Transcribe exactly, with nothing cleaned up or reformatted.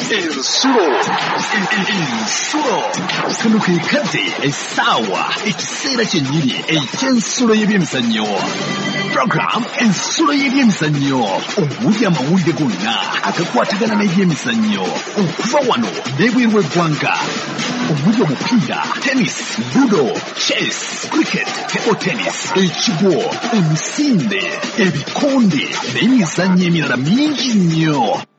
Insulo. Insulo. Kano ke kadde essaawa ekiseera kyennyini eky'ensulo y'ebyemizannyo. Program ensulo y'ebyemizannyo omuli amawulire gonna agakwatagana n'ebyemizannyo okuva wano n'ebweru w'eggwanga omuli omupiira, tennis, ludo, chess, cricket, table tennis, ekigo, emisinde, ebikonde n'emizannyo emirala mingi nnyo.